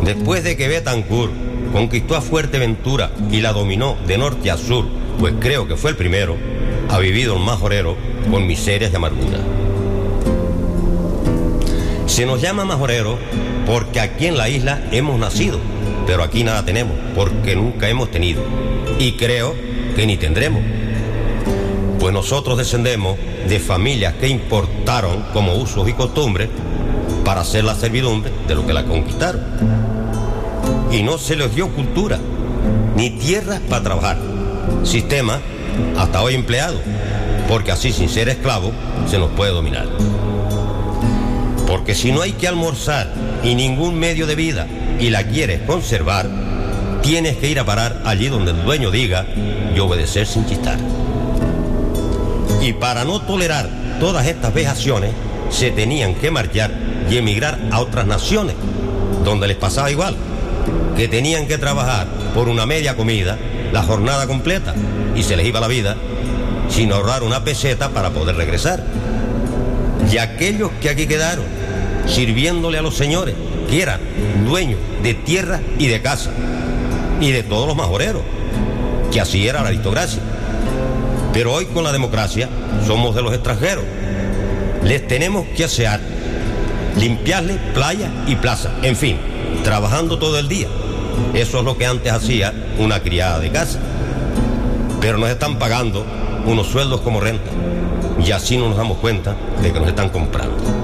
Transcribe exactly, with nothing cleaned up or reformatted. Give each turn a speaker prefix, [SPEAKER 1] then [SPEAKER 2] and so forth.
[SPEAKER 1] Después de que Betancourt conquistó a Fuerteventura y la dominó de norte a sur, pues creo que fue el primero, ha vivido un majorero con miserias y amarguras. Se nos llama majorero porque aquí en la isla hemos nacido, pero aquí nada tenemos, porque nunca hemos tenido, y creo que ni tendremos. Pues nosotros descendemos de familias que importaron como usos y costumbres para hacer la servidumbre de lo que la conquistaron. Y no se les dio cultura, ni tierras para trabajar. Sistema hasta hoy empleado, porque así sin ser esclavo se nos puede dominar. Porque si no hay que almorzar y ningún medio de vida y la quieres conservar, tienes que ir a parar allí donde el dueño diga y obedecer sin chistar. Y para no tolerar todas estas vejaciones, se tenían que marchar y emigrar a otras naciones, donde les pasaba igual, que tenían que trabajar por una media comida la jornada completa y se les iba la vida sin ahorrar una peseta para poder regresar. Y aquellos que aquí quedaron, sirviéndole a los señores, que eran dueños de tierra y de casa, y de todos los majoreros, que así era la aristocracia. Pero hoy con la democracia somos de los extranjeros. Les tenemos que asear, limpiarles playa y plaza, en fin, trabajando todo el día. Eso es lo que antes hacía una criada de casa. Pero nos están pagando unos sueldos como renta, y así no nos damos cuenta de que nos están comprando.